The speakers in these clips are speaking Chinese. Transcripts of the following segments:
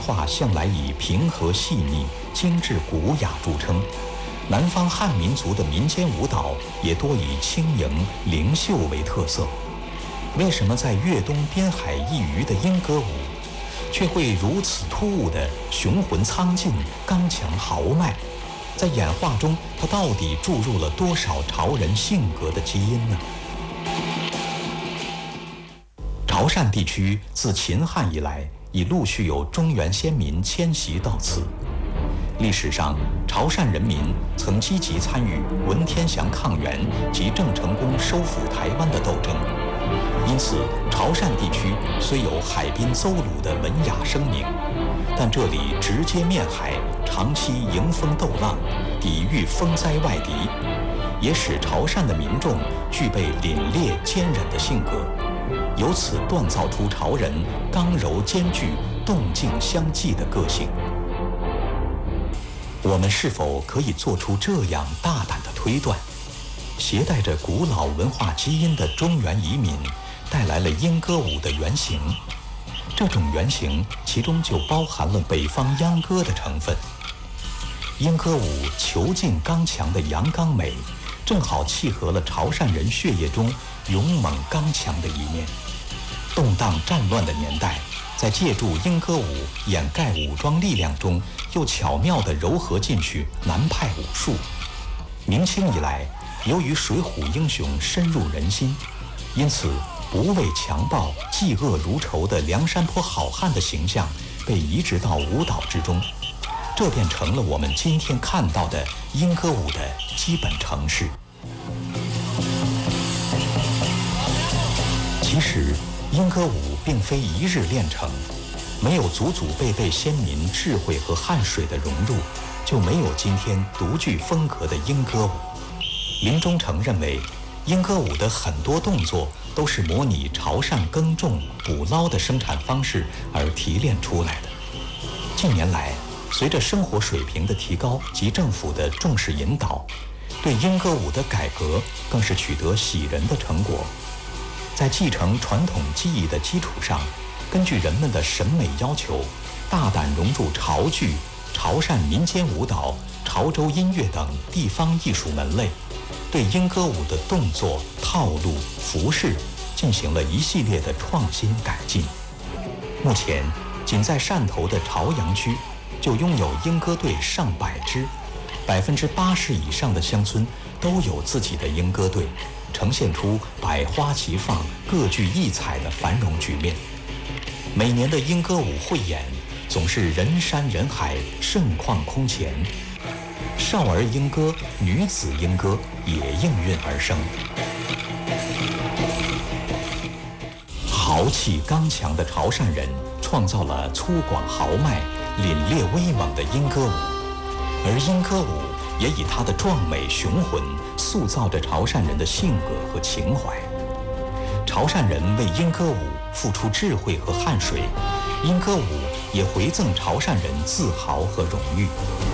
话向来以平和细腻、精致古雅著称，南方汉民族的民间舞蹈也多以轻盈灵秀为特色。为什么在粤东边海一隅的莺歌舞，却会如此突兀的雄浑苍劲、刚强豪迈？在演化中，它到底注入了多少潮人性格的基因呢？潮汕地区自秦汉以来，已陆续有中原先民迁徙到此。历史上，潮汕人民曾积极参与文天祥抗元及郑成功收复台湾的斗争，因此潮汕地区虽有海滨邹鲁的文雅声名，但这里直接面海，长期迎风斗浪，抵御风灾外敌，也使潮汕的民众具备凛冽坚韧的性格，由此锻造出潮人刚柔兼具、动静相济的个性。我们是否可以做出这样大胆的推断？携带着古老文化基因的中原移民带来了莺歌舞的原型，这种原型其中就包含了北方秧歌的成分。莺歌舞遒劲刚强的阳刚美，正好契合了潮汕人血液中勇猛刚强的一面。动荡战乱的年代，在借助莺歌舞掩盖武装力量中，又巧妙地糅合进去南派武术。明清以来，由于水浒英雄深入人心，因此不畏强暴、嫉恶如仇的梁山泊好汉的形象被移植到舞蹈之中，这便成了我们今天看到的莺歌舞的基本程式。其实莺歌舞并非一日练成，没有祖祖辈辈先民智慧和汗水的融入，就没有今天独具风格的莺歌舞。林中诚认为，莺歌舞的很多动作都是模拟潮汕耕种、捕捞的生产方式而提炼出来的。近年来，随着生活水平的提高及政府的重视引导，对莺歌舞的改革更是取得喜人的成果。在继承传统技艺的基础上，根据人们的审美要求，大胆融入潮剧、潮汕民间舞蹈、潮州音乐等地方艺术门类，对莺歌舞的动作、套路、服饰进行了一系列的创新改进。目前，仅在汕头的潮阳区，就拥有莺歌队上百支，80%以上的乡村都有自己的莺歌队，呈现出百花齐放、各具异彩的繁荣局面。每年的莺歌舞汇演总是人山人海、盛况空前，少儿莺歌、女子莺歌也应运而生。豪气刚强的潮汕人创造了粗犷豪迈、凛冽威猛的莺歌舞，而莺歌舞也以它的壮美雄浑塑造着潮汕人的性格和情怀。潮汕人为莺歌舞付出智慧和汗水，莺歌舞也回赠潮汕人自豪和荣誉。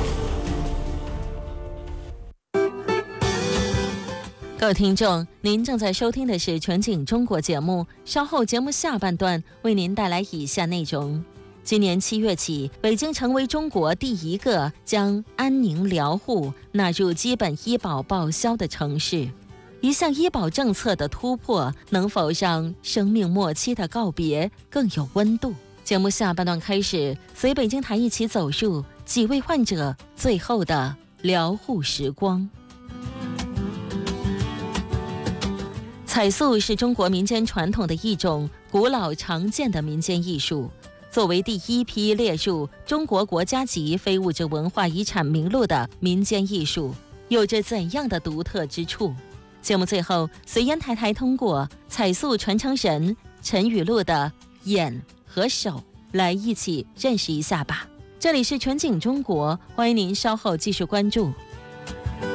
各位听众，您正在收听的是全景中国节目，稍后节目下半段为您带来以下内容。今年7月起，北京成为中国第一个将安宁疗护纳入基本医保报销的城市。一项医保政策的突破，能否让生命末期的告别更有温度？节目下半段开始，随北京台一起走入几位患者最后的疗护时光。彩塑是中国民间传统的一种古老常见的民间艺术，作为第一批列入中国国家级非物质文化遗产名录的民间艺术，有着怎样的独特之处？节目最后，随烟台台通过彩塑传承人陈雨露的眼和手来一起认识一下吧。这里是全景中国，欢迎您稍后继续关注。